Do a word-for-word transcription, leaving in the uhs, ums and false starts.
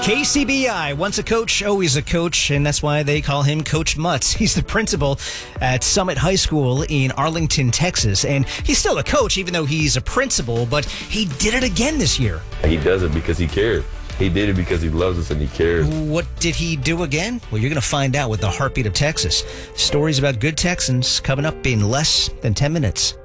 K C B I, once a coach, always a coach, and that's why they call him Coach Mutz. He's the principal at Summit High School in Arlington, Texas, and he's still a coach, even though he's a principal, but he did it again this year. He does it because he cares. He did it because he loves us and he cares. What did he do again? Well, you're going to find out with the Heartbeat of Texas. Stories about good Texans coming up in less than ten minutes.